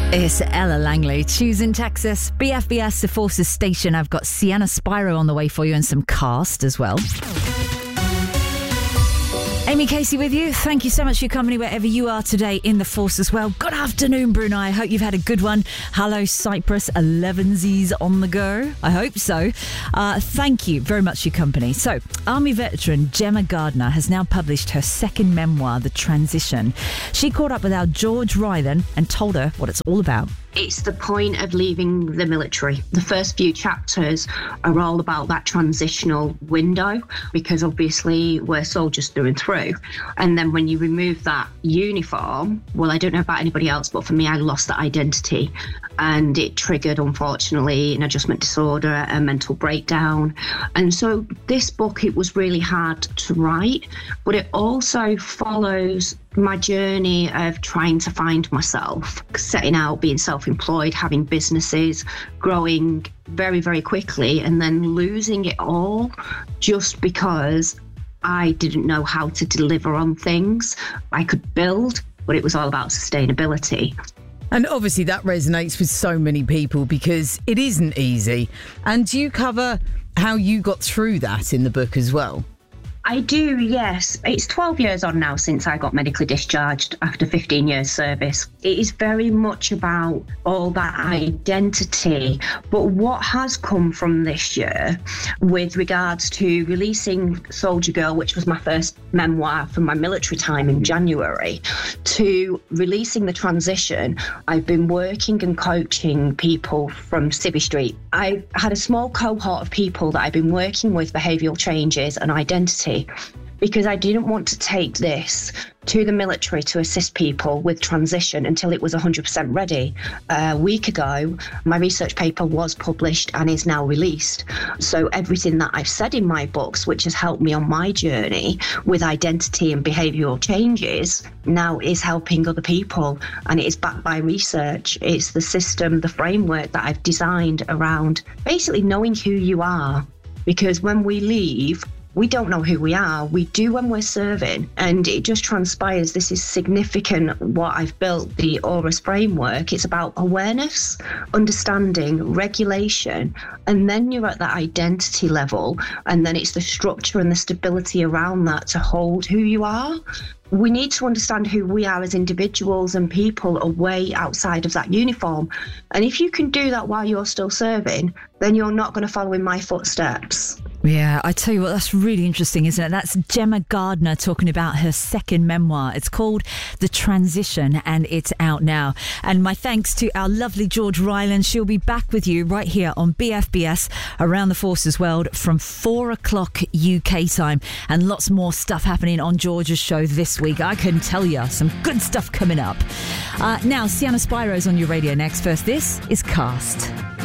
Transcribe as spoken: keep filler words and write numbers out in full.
It's Ella Langley, choosing Texas. B F B S, the Forces Station. I've got Sienna Spiro on the way for you and some cast as well. Amy Casey with you. Thank you so much for your company wherever you are today in the force as well. Good afternoon, Brunei. I hope you've had a good one. Hello, Cyprus. elevensies on the go. I hope so. Uh, thank you very much for your company. So, Army veteran Gemma Gardner has now published her second memoir, The Transition. She caught up with our George Ryland and told her what it's all about. It's the point of leaving the military. The first few chapters are all about that transitional window, because obviously we're soldiers through and through. And then when you remove that uniform, well, I don't know about anybody else, but for me, I lost that identity. And it triggered, unfortunately, an adjustment disorder, a mental breakdown. And so this book, it was really hard to write, but it also follows my journey of trying to find myself, setting out, being self-employed, having businesses, growing very, very quickly, and then losing it all just because I didn't know how to deliver on things. I could build, but it was all about sustainability. And obviously that resonates with so many people because it isn't easy. And you cover how you got through that in the book as well. I do, yes. It's twelve years on now since I got medically discharged after fifteen years service. It is very much about all that identity. But what has come from this year with regards to releasing Soldier Girl, which was my first memoir from my military time in January, to releasing The Transition, I've been working and coaching people from Civvy Street. I had a small cohort of people that I've been working with behavioural changes and identity, because I didn't want to take this to the military to assist people with transition until it was one hundred percent ready. A week ago, my research paper was published and is now released. So everything that I've said in my books, which has helped me on my journey with identity and behavioural changes, now is helping other people. And it is backed by research. It's the system, the framework that I've designed around basically knowing who you are. Because when we leave, we don't know who we are. We do when we're serving. And it just transpires. This is significant what I've built, the AURUS framework. It's about awareness, understanding, regulation, and then you're at that identity level. And then it's the structure and the stability around that to hold who you are. We need to understand who we are as individuals and people away outside of that uniform. And if you can do that while you're still serving, then you're not going to follow in my footsteps. Yeah, I tell you what, that's really interesting, isn't it? That's Gemma Gardner talking about her second memoir. It's called The Transition and it's out now. And my thanks to our lovely George Ryland. She'll be back with you right here on B F B S Around the Forces World from four o'clock U K time. And lots more stuff happening on George's show this week. I can tell you some good stuff coming up. Uh, now, Sienna Spiro's on your radio next. First, this is Cast.